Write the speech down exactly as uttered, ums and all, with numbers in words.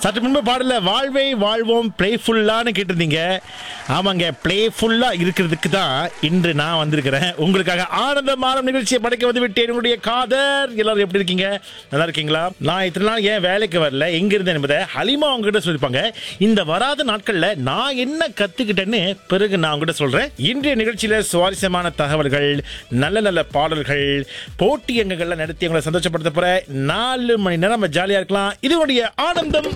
சற்று முன்பு பாடல வாழ்வை வாழ்வோம் பிளேஃபுல்லான்னு கேட்டிருந்தீங்க. ஆமாங்க, பிளேஃபுல்லா இருக்கிறதுக்கு தான் இன்று நான் வந்திருக்கிறேன். உங்களுக்காக ஆனந்தமான நிகழ்ச்சியை படைக்க வந்து விட்டேன். உங்களுடைய காதர் எல்லாரும் எப்படி இருக்கீங்க? நல்லா இருக்கீங்களா? நான் இத்தனை நாள் ஏன் வேலைக்கு வரல, எங்க இருந்தேன் என்பதை ஹலிமா அவங்ககிட்ட சொல்லிப்பாங்க. இந்த வராத நாட்கள்ல நான் என்ன கத்துக்கிட்டேன்னு பிறகு நான் உங்ககிட்ட சொல்றேன். இன்றைய நிகழ்ச்சியில சுவாரஸ்யமான தகவல்கள், நல்ல நல்ல பாடல்கள், போட்டி அங்கங்கள்லாம் நடத்தி உங்களை சந்தோஷப்படுத்த போற நாலு மணி நேரம் நம்ம ஜாலியா இருக்கலாம். இதனுடைய ஆனந்தம்